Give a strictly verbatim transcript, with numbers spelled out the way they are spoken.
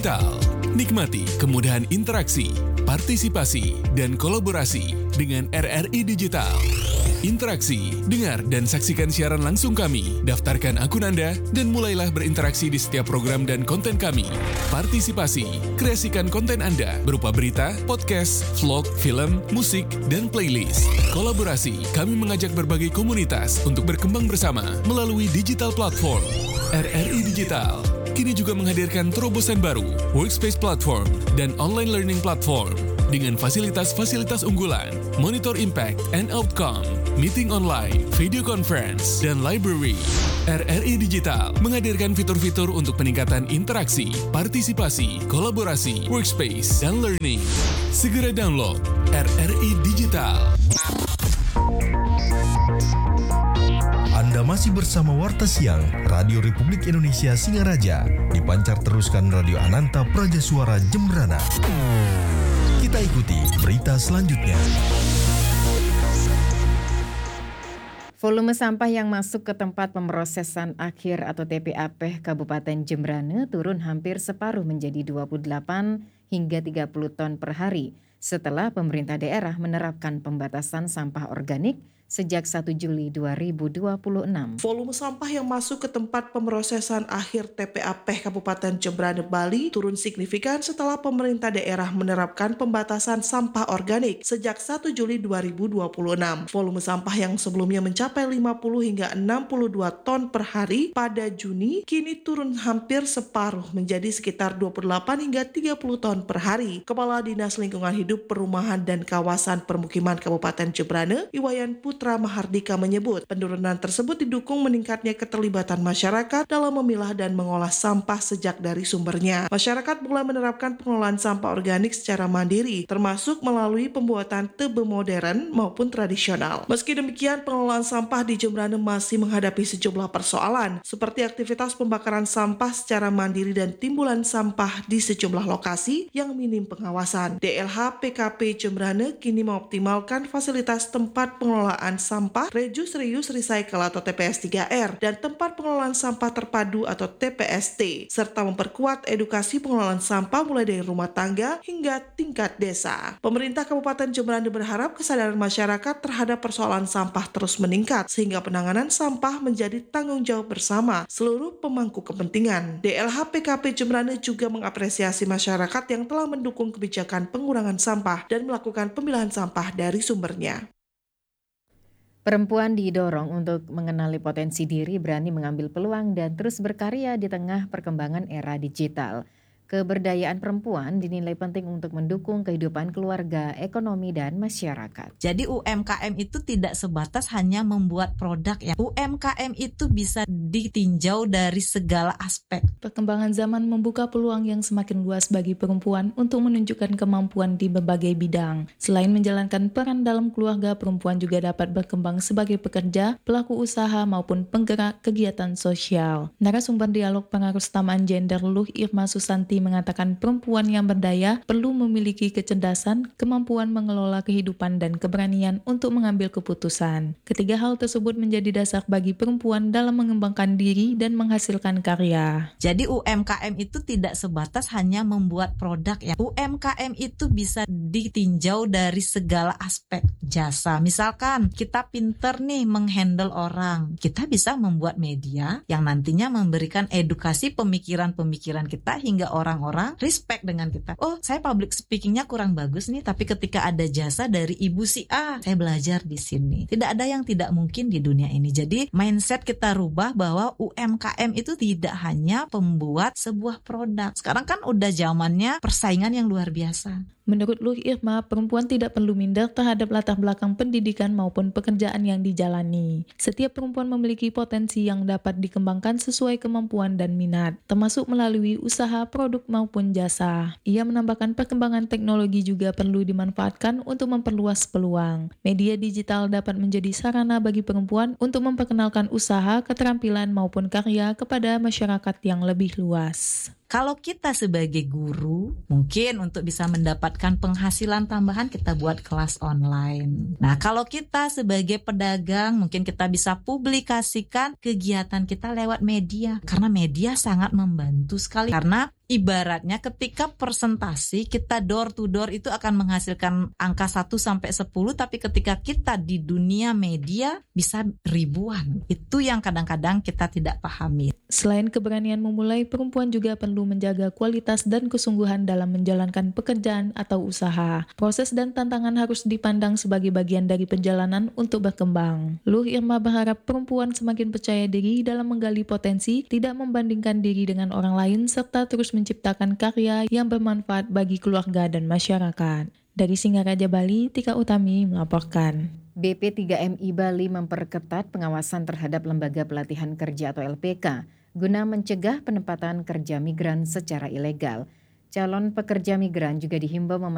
Digital. Nikmati kemudahan interaksi, partisipasi, dan kolaborasi dengan R R I Digital. Interaksi, dengar dan saksikan siaran langsung kami, daftarkan akun Anda, dan mulailah berinteraksi di setiap program dan konten kami. Partisipasi, kreasikan konten Anda berupa berita, podcast, vlog, film, musik, dan playlist. Kolaborasi, kami mengajak berbagai komunitas untuk berkembang bersama melalui digital platform. R R I Digital kini juga menghadirkan terobosan baru, workspace platform, dan online learning platform dengan fasilitas-fasilitas unggulan, monitor impact and outcome, meeting online, video conference, dan library. R R I Digital menghadirkan fitur-fitur untuk peningkatan interaksi, partisipasi, kolaborasi, workspace, dan learning. Segera download R R I Digital. Anda masih bersama Warta Siang Radio Republik Indonesia Singaraja, dipancar teruskan Radio Ananta Prajasuara Jembrana. Kita ikuti berita selanjutnya. Volume sampah yang masuk ke tempat pemrosesan akhir atau T P A P Kabupaten Jembrana turun hampir separuh menjadi dua puluh delapan hingga tiga puluh ton per hari setelah pemerintah daerah menerapkan pembatasan sampah organik sejak satu Juli dua ribu dua puluh enam. Volume sampah yang masuk ke tempat pemrosesan akhir T P A P Kabupaten Jembrana, Bali turun signifikan setelah pemerintah daerah menerapkan pembatasan sampah organik sejak satu Juli dua ribu dua puluh enam. Volume sampah yang sebelumnya mencapai lima puluh hingga enam puluh dua ton per hari pada Juni kini turun hampir separuh menjadi sekitar dua puluh delapan hingga tiga puluh ton per hari. Kepala Dinas Lingkungan Hidup, Perumahan dan Kawasan Permukiman Kabupaten Jembrana, Iwayan Putra Mahardika menyebut penurunan tersebut didukung meningkatnya keterlibatan masyarakat dalam memilah dan mengolah sampah sejak dari sumbernya. Masyarakat mulai menerapkan pengelolaan sampah organik secara mandiri, termasuk melalui pembuatan tebe modern maupun tradisional. Meski demikian, pengelolaan sampah di Jembrana masih menghadapi sejumlah persoalan, seperti aktivitas pembakaran sampah secara mandiri dan timbulan sampah di sejumlah lokasi yang minim pengawasan. D L H P K P Jembrana kini mengoptimalkan fasilitas tempat pengelolaan sampah Reduce Reuse Recycle atau T P S tiga R dan tempat pengelolaan sampah terpadu atau T P S T, serta memperkuat edukasi pengelolaan sampah mulai dari rumah tangga hingga tingkat desa. Pemerintah Kabupaten Jembrana berharap kesadaran masyarakat terhadap persoalan sampah terus meningkat sehingga penanganan sampah menjadi tanggung jawab bersama seluruh pemangku kepentingan. D L H P K P Jembrana juga mengapresiasi masyarakat yang telah mendukung kebijakan pengurangan sampah dan melakukan pemilahan sampah dari sumbernya. Perempuan didorong untuk mengenali potensi diri, berani mengambil peluang, dan terus berkarya di tengah perkembangan era digital. Keberdayaan perempuan dinilai penting untuk mendukung kehidupan keluarga, ekonomi, dan masyarakat. Jadi U M K M itu tidak sebatas hanya membuat produk ya. U M K M itu bisa ditinjau dari segala aspek. Perkembangan zaman membuka peluang yang semakin luas bagi perempuan untuk menunjukkan kemampuan di berbagai bidang. Selain menjalankan peran dalam keluarga, perempuan juga dapat berkembang sebagai pekerja, pelaku usaha, maupun penggerak kegiatan sosial. Narasumber dialog pengaruh utamaan gender Luh Irma Susanti mengatakan perempuan yang berdaya perlu memiliki kecerdasan, kemampuan mengelola kehidupan, dan keberanian untuk mengambil keputusan. Ketiga hal tersebut menjadi dasar bagi perempuan dalam mengembangkan diri dan menghasilkan karya. Jadi U M K M itu tidak sebatas hanya membuat produk ya. U M K M itu bisa ditinjau dari segala aspek jasa. Misalkan kita pinter nih menghandle orang, kita bisa membuat media yang nantinya memberikan edukasi pemikiran-pemikiran kita hingga orang orang-orang respect dengan kita. Oh, saya public speakingnya kurang bagus nih, tapi ketika ada jasa dari Ibu si A, saya belajar di sini. Tidak ada yang tidak mungkin di dunia ini. Jadi mindset kita rubah bahwa U M K M itu tidak hanya pembuat sebuah produk. Sekarang kan udah zamannya persaingan yang luar biasa. Menurut Luh Irma, perempuan tidak perlu minder terhadap latar belakang pendidikan maupun pekerjaan yang dijalani. Setiap perempuan memiliki potensi yang dapat dikembangkan sesuai kemampuan dan minat, termasuk melalui usaha, produk maupun jasa. Ia menambahkan perkembangan teknologi juga perlu dimanfaatkan untuk memperluas peluang. Media digital dapat menjadi sarana bagi perempuan untuk memperkenalkan usaha, keterampilan maupun karya kepada masyarakat yang lebih luas. Kalau kita sebagai guru, mungkin untuk bisa mendapatkan penghasilan tambahan kita buat kelas online. Nah, kalau kita sebagai pedagang, mungkin kita bisa publikasikan kegiatan kita lewat media. Karena media sangat membantu sekali. Karena Ibaratnya ketika presentasi kita door to door itu akan menghasilkan angka satu sampai sepuluh, tapi ketika kita di dunia media bisa ribuan. Itu yang kadang-kadang kita tidak pahami. Selain keberanian memulai, perempuan juga perlu menjaga kualitas dan kesungguhan dalam menjalankan pekerjaan atau usaha. Proses dan tantangan harus dipandang sebagai bagian dari perjalanan untuk berkembang. Luh Irma berharap perempuan semakin percaya diri dalam menggali potensi, tidak membandingkan diri dengan orang lain, serta terus menciptakan karya yang bermanfaat bagi keluarga dan masyarakat. Dari Singaraja, Bali, Tika Utami melaporkan. B P tiga M I Bali memperketat pengawasan terhadap lembaga pelatihan kerja atau L P K guna mencegah penempatan kerja migran secara ilegal. Calon pekerja migran juga dihimbau